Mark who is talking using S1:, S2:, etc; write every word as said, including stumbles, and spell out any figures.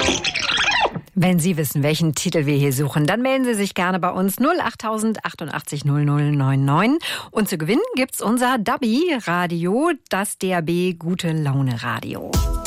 S1: Wenn Sie wissen, welchen Titel wir hier suchen, dann melden Sie sich gerne bei uns null acht tausend achtundachtzig null null neun neun. Und zu gewinnen gibt's unser Dubby Radio, das D A B Gute Laune Radio.